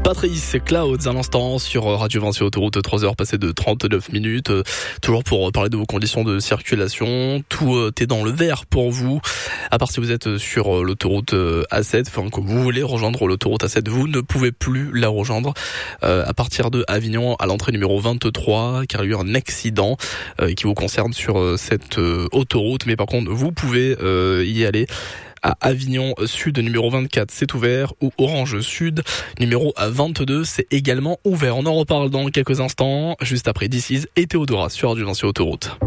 Patrice Clouds à l'instant sur Radio Vinci Autoroute, 3h passées de 39 minutes. Toujours pour parler de vos conditions de circulation. Tout est dans le vert pour vous. À part si vous êtes sur l'autoroute A7, enfin que vous voulez rejoindre l'autoroute A7, vous ne pouvez plus la rejoindre à partir de Avignon à l'entrée numéro 23, car il y a eu un accident qui vous concerne sur cette autoroute. Mais par contre, vous pouvez y aller. À Avignon Sud numéro 24, c'est ouvert, ou Orange Sud numéro 22, c'est également ouvert. On en reparle dans quelques instants, juste après This Is et Théodora sur Radio Vinci Autoroute.